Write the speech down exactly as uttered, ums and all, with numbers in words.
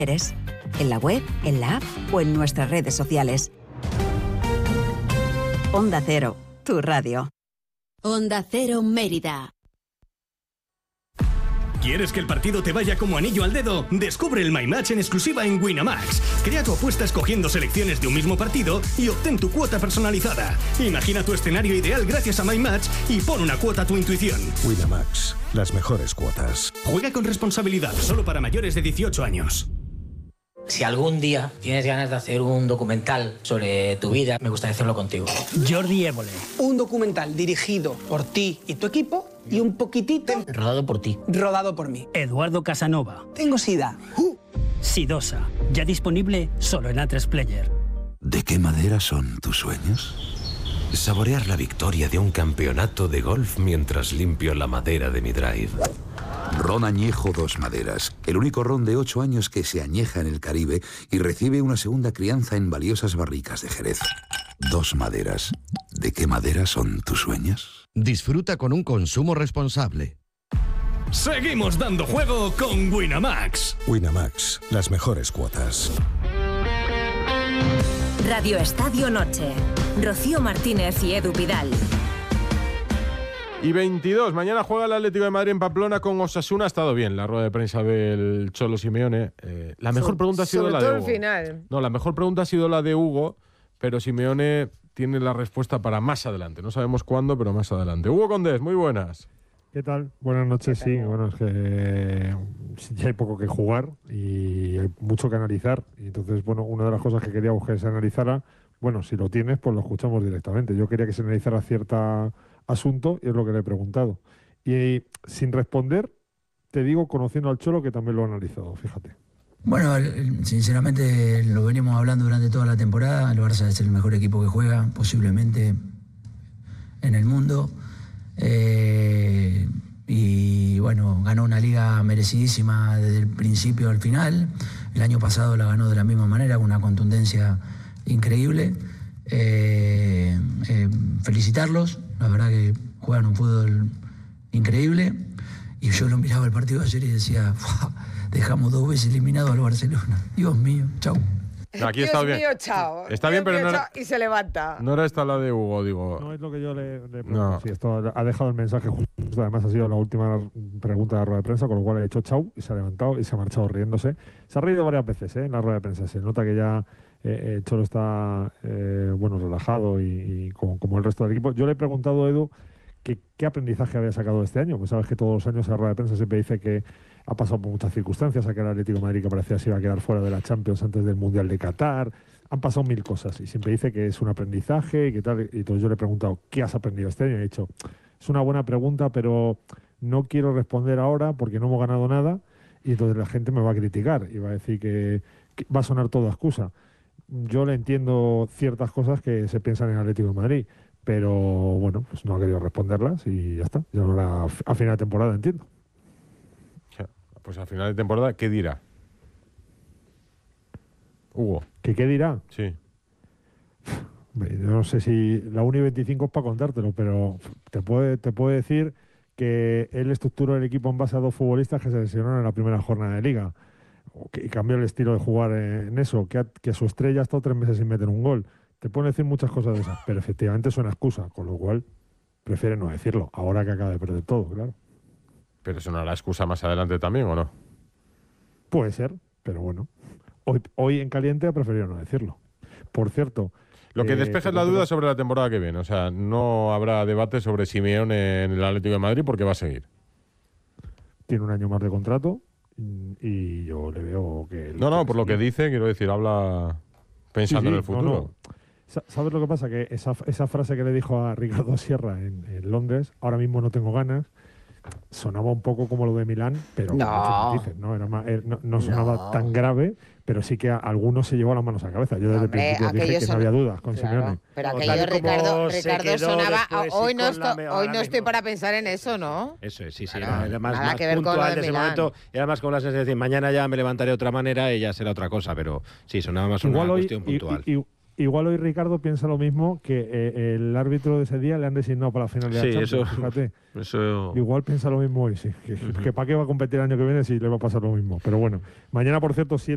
Eres en la web, en la app o en nuestras redes sociales. Onda Cero, tu radio. Onda Cero Mérida. ¿Quieres que el partido te vaya como anillo al dedo? Descubre el My Match en exclusiva en Winamax. Crea tu apuesta escogiendo selecciones de un mismo partido y obtén tu cuota personalizada. Imagina tu escenario ideal gracias a My Match y pon una cuota a tu intuición. Winamax, las mejores cuotas. Juega con responsabilidad, solo para mayores de dieciocho años. Si algún día tienes ganas de hacer un documental sobre tu vida, me gustaría hacerlo contigo. Jordi Évole. Un documental dirigido por ti y tu equipo y un poquitito... Rodado por ti. Rodado por mí. Eduardo Casanova. Tengo sida. Uh. Sidosa. Ya disponible solo en A tres Player. ¿De qué madera son tus sueños? Saborear la victoria de un campeonato de golf mientras limpio la madera de mi drive. Ron Añejo Dos Maderas, el único ron de ocho años que se añeja en el Caribe y recibe una segunda crianza en valiosas barricas de Jerez. Dos Maderas. ¿De qué madera son tus sueños? Disfruta con un consumo responsable. Seguimos dando juego con Winamax. Winamax, las mejores cuotas. Radio Estadio Noche. Rocío Martínez y Edu Pidal. Y veintidós, mañana juega el Atlético de Madrid en Pamplona con Osasuna. Ha estado bien la rueda de prensa del Cholo Simeone. Eh, la mejor so, pregunta ha sido la de Hugo. El final. No, la mejor pregunta ha sido la de Hugo, pero Simeone tiene la respuesta para más adelante. No sabemos cuándo, pero más adelante. Hugo Condés, muy buenas. ¿Qué tal? Buenas noches, sí. Bueno, es que ya hay poco que jugar y hay mucho que analizar. Y entonces, bueno, una de las cosas que quería que se analizara, bueno, si lo tienes, pues lo escuchamos directamente. Yo quería que se analizara cierta asunto y es lo que le he preguntado. Y sin responder, te digo, conociendo al Cholo, que también lo ha analizado, fíjate. Bueno, sinceramente lo venimos hablando durante toda la temporada. El Barça es el mejor equipo que juega, posiblemente en el mundo. Eh, y bueno, ganó una liga merecidísima desde el principio al final. El año pasado la ganó de la misma manera, con una contundencia increíble. Eh, eh, felicitarlos, la verdad que juegan un fútbol increíble. Y yo lo miraba el partido de ayer y decía, dejamos dos veces eliminado al Barcelona. Dios mío, chau. No, aquí Dios está bien. mío, chao. Está Dios bien, pero mío, no era, chao, y se levanta. No era esta la de Hugo, digo. No es lo que yo le, le pregunto. No. Sí, esto ha dejado el mensaje justo. Además, ha sido la última pregunta de la rueda de prensa, con lo cual ha hecho chau y se ha levantado y se ha marchado riéndose. Se ha reído varias veces ¿eh? en la rueda de prensa. Se nota que ya eh, el Cholo está eh, bueno, relajado y, y como, como el resto del equipo. Yo le he preguntado a Edu que, qué aprendizaje había sacado este año. Pues sabes que todos los años en la rueda de prensa siempre dice que ha pasado por muchas circunstancias. Aquel Atlético de Madrid que parecía se iba a quedar fuera de la Champions antes del Mundial de Qatar. Han pasado mil cosas y siempre dice que es un aprendizaje y que tal. Y entonces yo le he preguntado, ¿qué has aprendido este año? Y he dicho, es una buena pregunta, pero no quiero responder ahora porque no hemos ganado nada y entonces la gente me va a criticar y va a decir que, que va a sonar todo excusa. Yo le entiendo ciertas cosas que se piensan en Atlético de Madrid, pero bueno, pues no ha querido responderlas y ya está. Ya ahora a final de temporada entiendo. Pues a final de temporada, ¿qué dirá? Hugo. ¿Qué qué dirá? Sí. Yo no sé si la uno y veinticinco es para contártelo, pero te puede, te puede decir que él estructuró el equipo en base a dos futbolistas que se lesionaron en la primera jornada de Liga. Y cambió el estilo de jugar en eso, que, a, que su estrella ha estado tres meses sin meter un gol. Te pueden decir muchas cosas de esas, pero efectivamente es una excusa, con lo cual prefiere no decirlo, ahora que acaba de perder todo, claro. ¿Pero sonará la excusa más adelante también o no? Puede ser, pero bueno. Hoy, hoy en caliente ha preferido no decirlo. Por cierto... Lo que eh, despeja es la duda sobre la temporada que viene. O sea, no habrá debate sobre Simeone en el Atlético de Madrid porque va a seguir. Tiene un año más de contrato y yo le veo que... No, no, por lo que dice, quiero decir, habla pensando sí, sí, en el futuro. No, no. ¿Sabes lo que pasa? Que esa, esa frase que le dijo a Ricardo Sierra en, en Londres, ahora mismo no tengo ganas, sonaba un poco como lo de Milán, pero no, con matices, ¿no? Era más, no, no sonaba no. tan grave, pero sí que a algunos se llevó las manos a la cabeza. Yo desde Hombre, el principio dije que son... no había dudas con claro, Simeone. Pero aquello Ricardo, Ricardo sonaba... Hoy no, esto, hoy no estoy para pensar en eso, ¿no? Eso es, sí, sí. Claro, era más, nada más que ver puntual con lo de de ese Milán. momento. Y además con la sensación de decir, mañana ya me levantaré de otra manera y ya será otra cosa. Pero sí, sonaba más igual una hoy, cuestión puntual. Y, y, Igual hoy Ricardo piensa lo mismo, que eh, el árbitro de ese día le han designado para la final de la sí, Champions, eso, fíjate. Eso... Igual piensa lo mismo hoy, sí. Que, uh-huh. que para qué va a competir el año que viene si le va a pasar lo mismo. Pero bueno, mañana, por cierto, siete